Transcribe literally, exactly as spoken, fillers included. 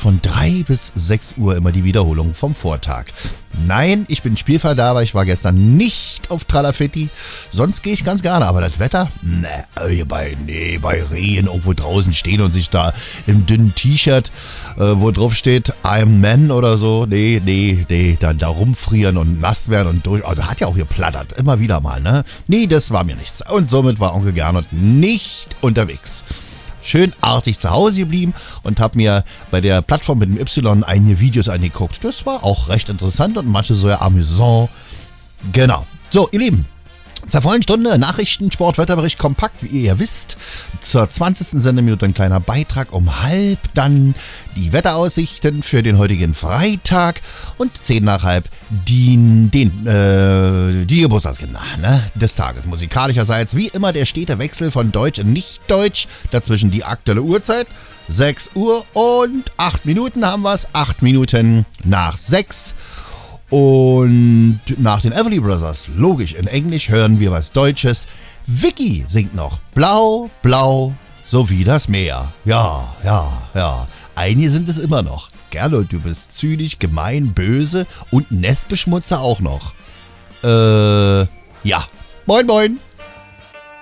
von drei bis sechs Uhr immer die Wiederholung vom Vortag. Nein, ich bin Spielverderber, ich war gestern nicht auf Tralafitti, sonst gehe ich ganz gerne, aber das Wetter, ne, bei, nee, bei Regen irgendwo draußen stehen und sich da im dünnen T-Shirt, äh, wo drauf steht I'm Man oder so, nee, nee, nee, dann da rumfrieren und nass werden und durch, also hat ja auch geplattert, immer wieder mal, ne, nee, das war mir nichts und somit war Onkel Gernot nicht unterwegs. Schön artig zu Hause geblieben und habe mir bei der Plattform mit dem Y einige Videos angeguckt. Das war auch recht interessant und manche so ja amüsant. Genau. So, ihr Lieben, zur vollen Stunde Nachrichten, Sport, Wetterbericht kompakt, wie ihr ja wisst. Zur zwanzigsten Sendeminute ein kleiner Beitrag um halb, dann die Wetteraussichten für den heutigen Freitag und zehn nach halb die, den, äh, die Geburtstagskinder, ne, des Tages. Musikalischerseits wie immer der stete Wechsel von Deutsch und Nicht-Deutsch, dazwischen die aktuelle Uhrzeit. sechs Uhr und acht Minuten haben wir es, acht Minuten nach sechs. Und nach den Everly Brothers, logisch, in Englisch hören wir was Deutsches. Vicky singt noch Blau, blau, so wie das Meer. Ja, ja, ja. Einige sind es immer noch. Gernot, du bist zynisch, gemein, böse und Nestbeschmutzer auch noch. Äh, ja. Moin, moin.